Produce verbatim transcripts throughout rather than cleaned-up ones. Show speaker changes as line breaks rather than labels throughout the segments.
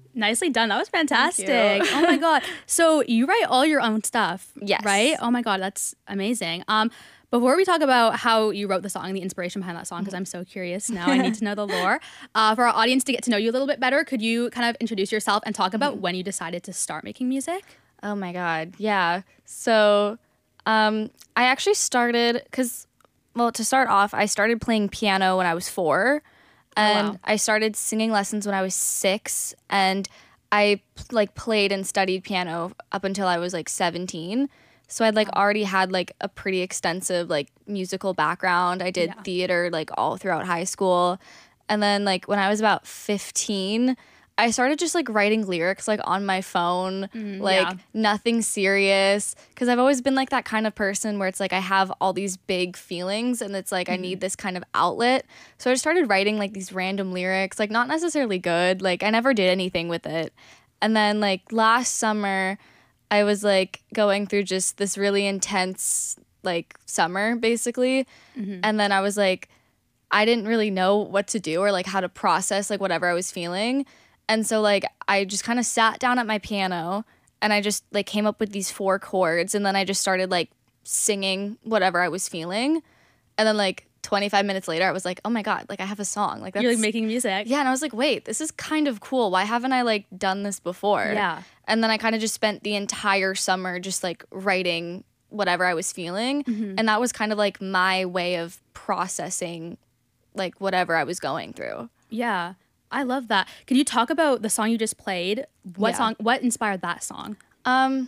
Nicely done. That was fantastic.
Thank you.
Oh my God. So you write all your own stuff,
Yes.
right? Oh my God, that's amazing. Um, before we talk about how you wrote the song, the inspiration behind that song, because I'm so curious now, I need to know the lore. Uh, for our audience to get to know you a little bit better, could you kind of introduce yourself and talk about when you decided to start making music?
Oh my God. Yeah. So um, I actually started, because, well, to start off, I started playing piano when I was four. And
wow.
I started singing lessons when I was six. And I like played and studied piano up until I was like seventeen. So I'd like already had like a pretty extensive like musical background. I did
Yeah.
theater like all throughout high school. And then like when I was about fifteen, I started just like writing lyrics like on my phone, like
yeah.
nothing serious. Cause I've always been like that kind of person where it's like I have all these big feelings and it's like I need this kind of outlet. So I just started writing like these random lyrics, like not necessarily good. Like I never did anything with it. And then like last summer, I was like going through just this really intense like summer basically. And then I was like, I didn't really know what to do or like how to process like whatever I was feeling. And so like I just kind of sat down at my piano and I just like came up with these four chords and then I just started like singing whatever I was feeling. And then like twenty-five minutes later I was like, "Oh my God, like I have a song." Like that's
You're like making music.
Yeah, and I was like, "Wait, this is kind of cool. Why haven't I like done this before?"
Yeah.
And then I kind of just spent the entire summer just like writing whatever I was feeling. And that was kind of like my way of processing like whatever I was going through.
Yeah. I love that. Can you talk about the song you just played? What
Yeah.
song, what inspired that song?
Um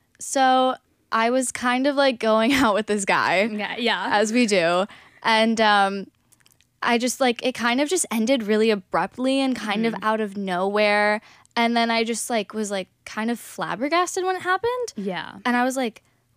so I was kind of like going out with this guy,
Yeah. Yeah.
as we do. And um I just like it kind of just ended really abruptly and kind of out of nowhere. And then I just like was like kind of flabbergasted when it happened.
yeah.
And I was like,